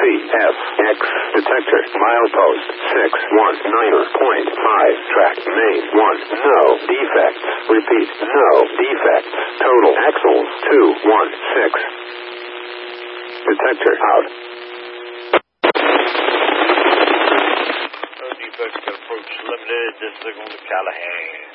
CFX detector milepost 619.5 track main 1 no defects. Repeat, no defects. Total axles 216. Detector out. Defects approach limited. This signal to Callahan.